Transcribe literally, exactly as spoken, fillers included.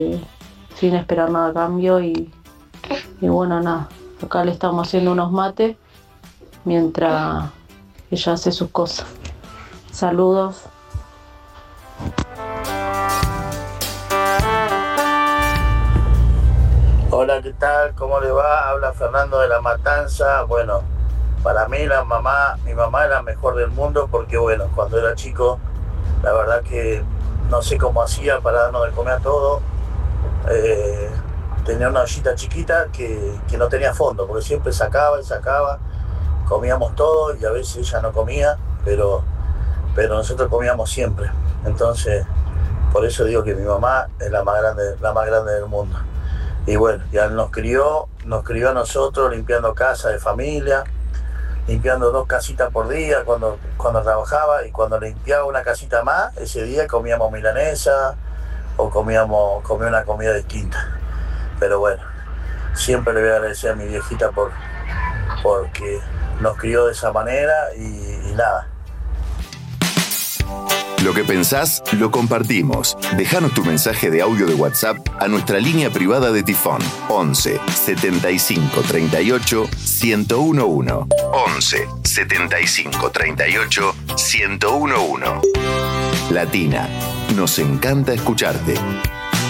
sin esperar nada a cambio y, y bueno, nada, acá le estamos haciendo unos mates mientras ella hace sus cosas. Saludos. Hola, ¿qué tal? ¿Cómo le va? Habla Fernando de La Matanza. Bueno, para mí la mamá, mi mamá es la mejor del mundo porque bueno, cuando era chico, la verdad que no sé cómo hacía para darnos de comer a todo. Eh, tenía una ollita chiquita que, que no tenía fondo, porque siempre sacaba y sacaba, comíamos todo y a veces ella no comía, pero, pero nosotros comíamos siempre. Entonces, por eso digo que mi mamá es la más grande, la más grande del mundo. Y bueno, ya nos crió, nos crió a nosotros limpiando casa de familia, limpiando dos casitas por día cuando, cuando trabajaba, y cuando limpiaba una casita más, ese día comíamos milanesa o comíamos, comía una comida distinta. Pero bueno, siempre le voy a agradecer a mi viejita por, porque nos crió de esa manera y, y nada. Lo que pensás, lo compartimos. Déjanos tu mensaje de audio de WhatsApp a nuestra línea privada de Tifón. once setenta y cinco treinta y ocho ciento once. once setenta y cinco treinta y ocho ciento once. Latina, nos encanta escucharte.